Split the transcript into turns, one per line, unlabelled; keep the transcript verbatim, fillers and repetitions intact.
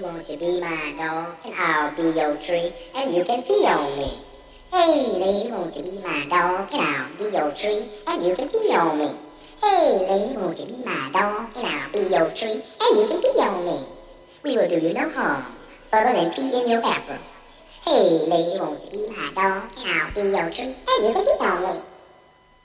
won't you be my dog, and I'll be your tree, and you can pee on me. Hey, lady, won't you be my dog, and I'll be your tree, and you can pee on me. Hey, lady, won't you be my dog, and I'll be your tree, and you can pee on me. We will do you no harm, other than pee in your bathroom. Hey, lady, won't you be my dog, and I'll be your tree, and you can pee on me.